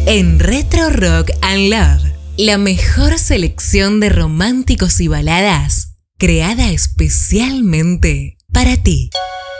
En Retro Rock and Love, la mejor selección de románticos y baladas creada especialmente para ti.